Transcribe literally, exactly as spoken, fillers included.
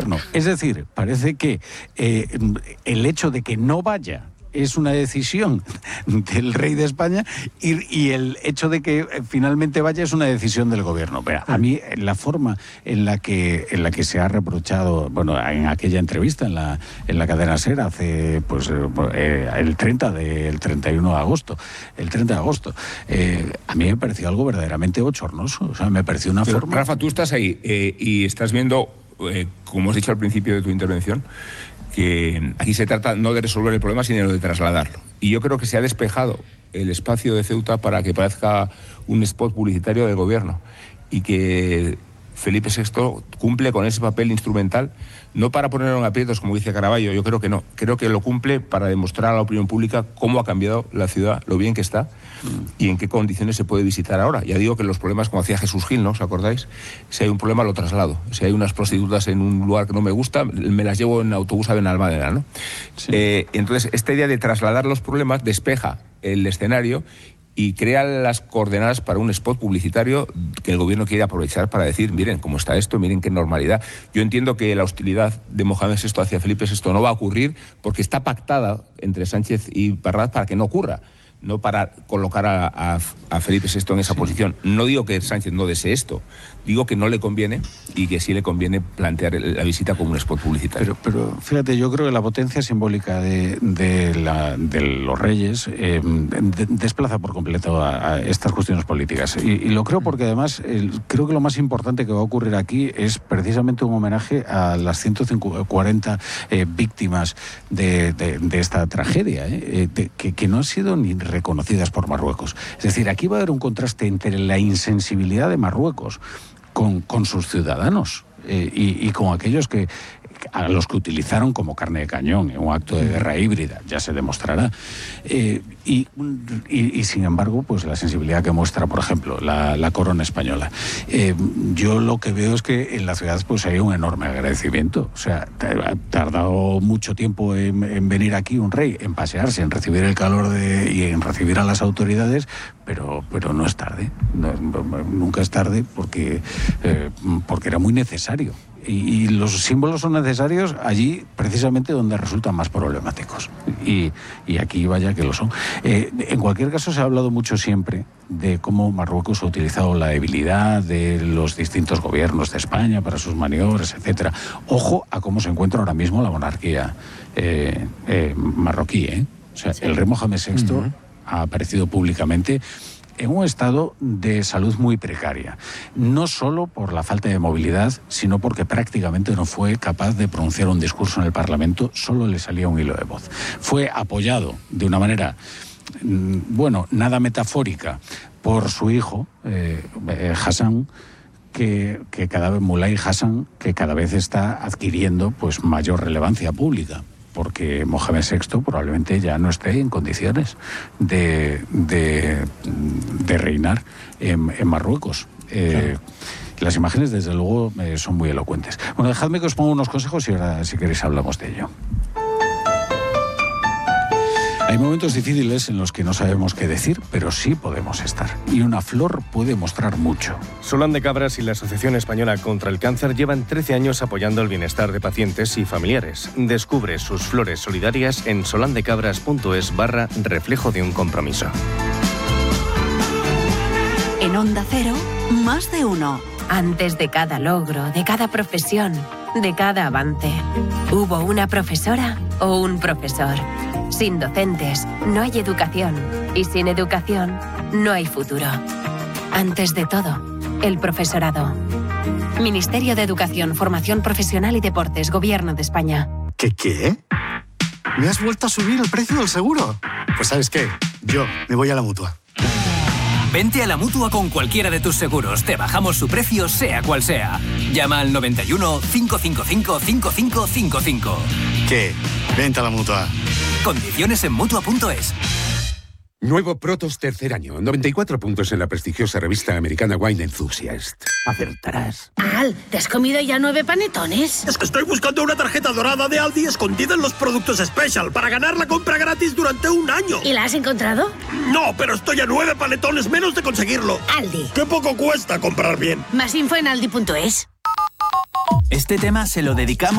gobierno. Es decir, parece que eh, el hecho de que no vaya es una decisión del rey de España y, y el hecho de que finalmente vaya es una decisión del gobierno. Pero a mí la forma en la que en la que se ha reprochado, bueno, en aquella entrevista en la en la cadena SER hace pues eh, el treinta de, el treinta y uno de agosto, el treinta de agosto, eh, a mí me pareció algo verdaderamente bochornoso. O sea, me pareció una Pero, forma. Rafa, tú estás ahí eh, y estás viendo, eh, como has dicho al principio de tu intervención, que aquí se trata no de resolver el problema, sino de trasladarlo. Y yo creo que se ha despejado el espacio de Ceuta para que parezca un spot publicitario del gobierno y que Felipe sexto cumple con ese papel instrumental, no para ponerlo en aprietos, como dice Caraballo, yo creo que no. Creo que lo cumple para demostrar a la opinión pública cómo ha cambiado la ciudad, lo bien que está y en qué condiciones se puede visitar ahora. Ya digo que los problemas, como hacía Jesús Gil, ¿no? ¿Os acordáis? Si hay un problema, lo traslado. Si hay unas prostitutas en un lugar que no me gusta, me las llevo en autobús a Benalmádena, ¿no? Sí. Eh, entonces, esta idea de trasladar los problemas despeja el escenario y crea las coordenadas para un spot publicitario que el gobierno quiere aprovechar para decir, miren cómo está esto, miren qué normalidad. Yo entiendo que la hostilidad de Mohamed sexto hacia Felipe sexto no va a ocurrir porque está pactada entre Sánchez y Parraz para que no ocurra, no para colocar a, a, a Felipe sexto en esa sí. posición. No digo que Sánchez no desee esto, digo que no le conviene y que sí le conviene plantear la visita como un spot publicitario. Pero, pero fíjate, yo creo que la potencia simbólica de, de, la, de los reyes eh, de, desplaza por completo a, a estas cuestiones políticas. Y, y lo creo porque además el, creo que lo más importante que va a ocurrir aquí es precisamente un homenaje a las ciento cuarenta eh, víctimas de, de, de esta tragedia, eh, de, que, que no han sido ni reconocidas por Marruecos. Es decir, aquí va a haber un contraste entre la insensibilidad de Marruecos con, con sus ciudadanos eh, y, y con aquellos que a los que utilizaron como carne de cañón en un acto de guerra híbrida, ya se demostrará. Eh, y, y, y sin embargo, pues la sensibilidad que muestra, por ejemplo, la, la corona española. Eh, yo lo que veo es que en la ciudad pues hay un enorme agradecimiento. O sea, ha tardado mucho tiempo en, en venir aquí un rey, en pasearse, en recibir el calor de, y en recibir a las autoridades, pero, pero no es tarde. No, nunca es tarde porque, eh, porque era muy necesario. Y, y los símbolos son necesarios allí precisamente donde resultan más problemáticos. Y, y aquí vaya que lo son. Eh, en cualquier caso, se ha hablado mucho siempre de cómo Marruecos ha utilizado la debilidad de los distintos gobiernos de España para sus maniobras, etcétera. Ojo a cómo se encuentra ahora mismo la monarquía eh, eh, marroquí. ¿eh? O sea, sí. El rey Mohamed sexto uh-huh. ha aparecido públicamente en un estado de salud muy precaria, no solo por la falta de movilidad, sino porque prácticamente no fue capaz de pronunciar un discurso en el Parlamento, solo le salía un hilo de voz. Fue apoyado de una manera, bueno, nada metafórica, por su hijo, eh, Hassan, que, que cada vez, Mulay Hassan, que cada vez está adquiriendo pues mayor relevancia pública, porque Mohamed sexto probablemente ya no esté en condiciones de, de, de reinar en, en Marruecos. Eh, claro. Las imágenes, desde luego, eh, son muy elocuentes. Bueno, dejadme que os ponga unos consejos y ahora, si queréis, hablamos de ello. Hay momentos difíciles en los que no sabemos qué decir, pero sí podemos estar. Y una flor puede mostrar mucho. Solán de Cabras y la Asociación Española contra el Cáncer llevan trece años apoyando el bienestar de pacientes y familiares. Descubre sus flores solidarias en solandecabras.es barra reflejo de un compromiso. En Onda Cero, más de uno. Antes de cada logro, de cada profesión, de cada avance, hubo una profesora o un profesor. Sin docentes no hay educación y sin educación no hay futuro. Antes de todo, el profesorado. Ministerio de Educación, Formación Profesional y Deportes, Gobierno de España. ¿Qué qué? ¿Me has vuelto a subir el precio del seguro? Pues ¿sabes qué? Yo me voy a la Mutua. Vente a la Mutua con cualquiera de tus seguros. Te bajamos su precio, sea cual sea. Llama al noventa y uno, cinco cinco cinco, cinco cinco cinco cinco. ¿Qué? Vente a la Mutua. Condiciones en Mutua punto es. Nuevo Protos tercer año. noventa y cuatro puntos en la prestigiosa revista americana Wine Enthusiast. Acertarás. Al, ¿te has comido ya nueve panetones? Es que estoy buscando una tarjeta dorada de Aldi escondida en los productos Special para ganar la compra gratis durante un año. ¿Y la has encontrado? No, pero estoy a nueve panetones menos de conseguirlo. Aldi. Qué poco cuesta comprar bien. Más info en aldi punto es. Este tema se lo dedicamos